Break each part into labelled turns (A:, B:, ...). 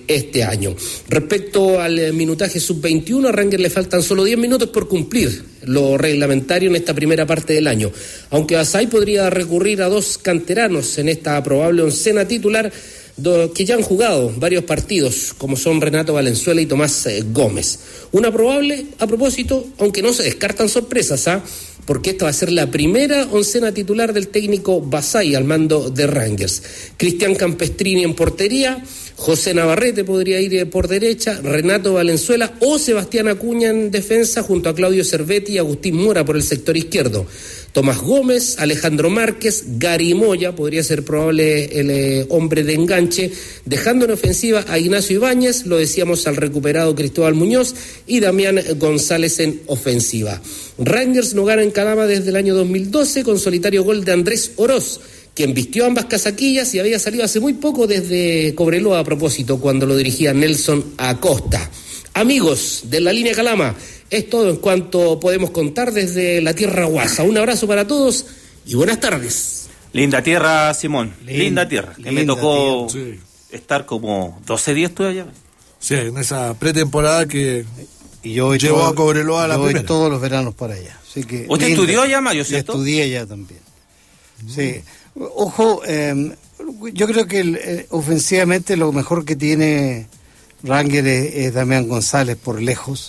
A: este año. Respecto al minutaje sub-21, a Rangers le faltan solo 10 minutos por cumplir lo reglamentario en esta primera parte del año. Aunque Basay podría recurrir a 2 canteranos en esta probable oncena titular, que ya han jugado varios partidos, como son Renato Valenzuela y Tomás Gómez. Una probable, a propósito, aunque no se descartan sorpresas, porque esta va a ser la primera oncena titular del técnico Basay al mando de Rangers. Cristian Campestrini en portería, José Navarrete podría ir por derecha, Renato Valenzuela o Sebastián Acuña en defensa junto a Claudio Cervetti y Agustín Mora por el sector izquierdo. Tomás Gómez, Alejandro Márquez, Gary Moya, podría ser probable el hombre de enganche, dejando en ofensiva a Ignacio Ibáñez, lo decíamos al recuperado Cristóbal Muñoz y Damián González en ofensiva. Rangers no gana en Calama desde el año 2012 con solitario gol de Andrés Oroz, quien vistió ambas casaquillas y había salido hace muy poco desde Cobreloa a propósito, cuando lo dirigía Nelson Acosta. Amigos de la línea Calama, es todo en cuanto podemos contar desde la tierra guasa. Un abrazo para todos y buenas tardes.
B: Linda tierra, Simón, linda tierra. Que me tocó estar como 12 días tú allá.
C: Sí, en esa pretemporada que
D: y yo
C: llevó a Cobreloa a la primera.
D: Todos los veranos para allá. Así que
B: ¿usted estudió allá, Mario, cierto?
D: Estudié allá también. Sí. Ojo, yo creo que ofensivamente lo mejor que tiene Rangers es Damián González por lejos.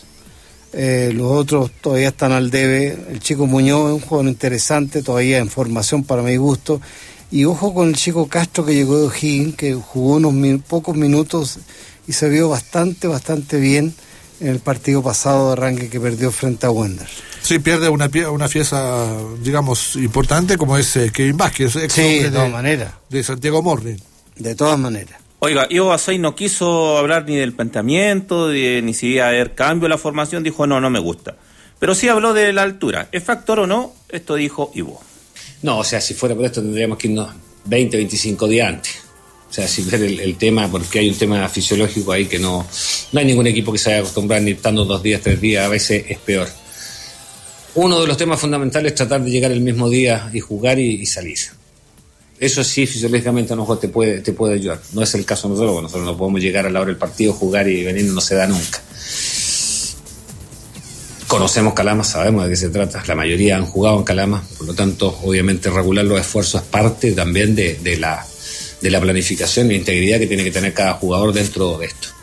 D: Los otros todavía están al debe. El chico Muñoz es un jugador interesante, todavía en formación para mi gusto. Y ojo con el chico Castro que llegó de O'Higgins, que jugó unos pocos minutos y se vio bastante bien en el partido pasado de Rangers que perdió frente a Wander.
C: Sí, pierde una pieza, digamos, importante como es Kevin Vázquez,
D: de todas maneras.
C: De Santiago Morning.
D: De todas maneras.
B: Oiga, Ivo Basay no quiso hablar ni del planteamiento, ni si iba a haber cambio en la formación, dijo no me gusta. Pero sí habló de la altura. ¿Es factor o no? Esto dijo Ivo.
E: No, o sea, si fuera por esto tendríamos que irnos 20, 25 días antes. O sea, sin ver el tema, porque hay un tema fisiológico ahí que no hay ningún equipo que se haya acostumbrado ni estando 2 días, 3 días, a veces es peor. Uno de los temas fundamentales es tratar de llegar el mismo día y jugar y salir. Eso sí, fisiológicamente a lo mejor te puede ayudar. No es el caso de nosotros, porque nosotros no podemos llegar a la hora del partido, jugar y venir, no se da nunca. Conocemos Calama, sabemos de qué se trata. La mayoría han jugado en Calama, por lo tanto, obviamente regular los esfuerzos es parte también de la planificación e integridad que tiene que tener cada jugador dentro de esto.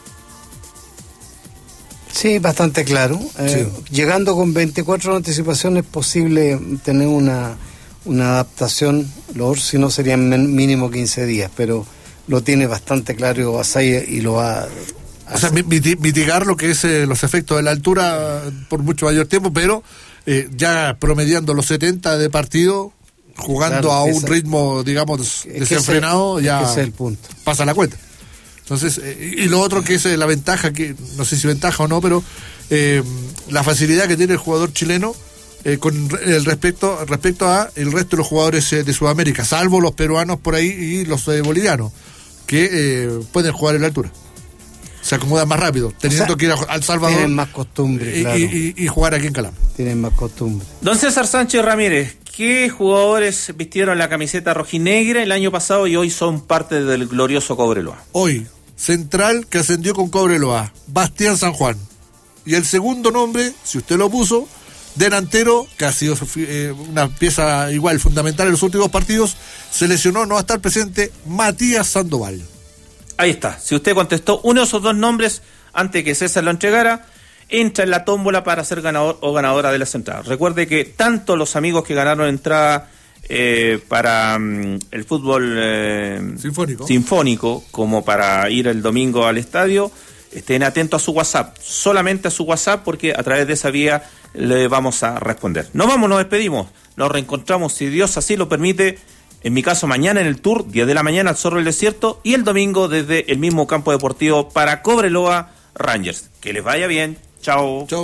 D: Sí, bastante claro. Sí. Llegando con 24 de anticipación es posible tener una adaptación, si no serían mínimo 15 días, pero lo tiene bastante claro Basay y lo va a...
C: O sea, mitigar lo que es los efectos de la altura por mucho mayor tiempo, pero ya promediando los 70 de partido, jugando a un ritmo, digamos, desenfrenado, ya
D: ese es el punto.
C: Pasa la cuenta. Entonces, y lo otro que es la ventaja, que no sé si ventaja o no, pero la facilidad que tiene el jugador chileno con el respecto a el resto de los jugadores de Sudamérica, salvo los peruanos por ahí y los bolivianos, que pueden jugar en la altura. Se acomodan más rápido, teniendo que ir a El Salvador.
D: Tienen más costumbre, claro.
C: Y jugar aquí en Calama.
D: Tienen más costumbre.
B: Don César Sánchez Ramírez, ¿qué jugadores vistieron la camiseta rojinegra el año pasado y hoy son parte del glorioso Cobreloa?
C: Hoy, central que ascendió con Cobreloa, Bastián San Juan. Y el segundo nombre, si usted lo puso, delantero, que ha sido una pieza igual fundamental en los últimos partidos, se lesionó, no va a estar presente, Matías Sandoval.
B: Ahí está, si usted contestó uno de esos 2 nombres antes que César lo entregara, entra en la tómbola para ser ganador o ganadora de las entradas. Recuerde que tanto los amigos que ganaron entrada para el fútbol sinfónico como para ir el domingo al estadio, estén atentos a su WhatsApp, solamente a su WhatsApp, porque a través de esa vía le vamos a responder. Nos despedimos, nos reencontramos, si Dios así lo permite, en mi caso mañana en el Tour, 10 de la mañana al Zorro del Desierto, y el domingo desde el mismo campo deportivo para Cobreloa Rangers. Que les vaya bien, chao.